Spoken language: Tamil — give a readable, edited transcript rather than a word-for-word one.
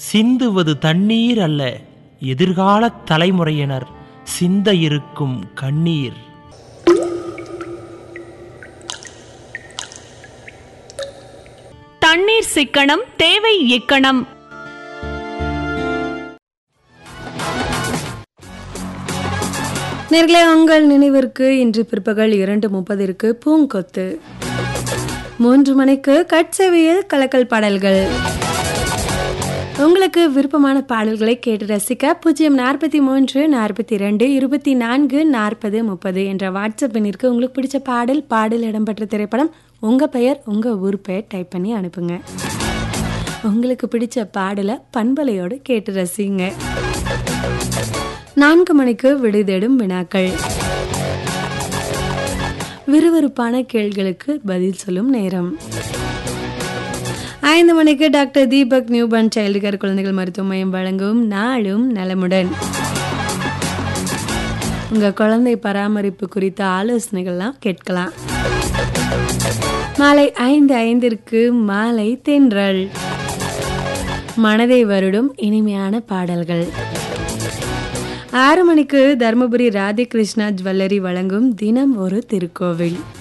சிந்துவது தண்ணீர் அல்ல, எதிர்கால தலைமுறையினர் சிந்த இருக்கும் கண்ணீர். தண்ணீர் சிக்கனம் தேவை இக்கணம். நேர்களே, உங்கள் நினைவிற்கு இன்று பிற்பகல் 2:30 பூங்கொத்து, 3 மணிக்கு கட்செவியில் கலக்கல் பாடல்கள். உங்களுக்கு விருப்பமான பாடல்களை கேட்டு ரசிக்க 043 42 24 40 30 என்ற வாட்ஸ்அப் எண்ணிற்கு உங்களுக்கு பிடிச்ச பாடல் இடம்பெற்ற திரைப்படம், உங்க பெயர், உங்க ஊர் பெயர் டைப் பண்ணி அனுப்புங்க. உங்களுக்கு பிடிச்ச பாடலை பண்பலையோடு கேட்டு ரசிங்க. 4 மணிக்கு விடுதேடும் வினாக்கள், விறுவிறுப்பான கேள்விகளுக்கு பதில் சொல்லும் நேரம். 5 மணிக்கு doctor Deepak newborn child care குழந்தைகள் மருத்துவ மையம் வழங்கும் நாளும் நலமுடன். உங்க குழந்தை பராமரிப்பு குறித்த ஆலோசனைகள்லாம் கேட்கலாம். மாலை 5:05 மாலை தென்றல், மனதை வருடும் இனிமையான பாடல்கள். 6 மணிக்கு தர்மபுரி ராதே கிருஷ்ணா ஜுவல்லரி வழங்கும் தினம் ஒரு திருக்கோவில்.